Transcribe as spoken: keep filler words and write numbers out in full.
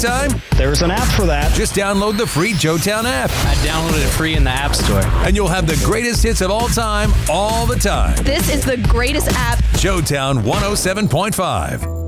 time? There's an app for that. Just download the free Joetown app. I downloaded it free in the App Store. And you'll have the greatest hits of all time, all the time. This is the greatest app. Joetown one oh seven point five.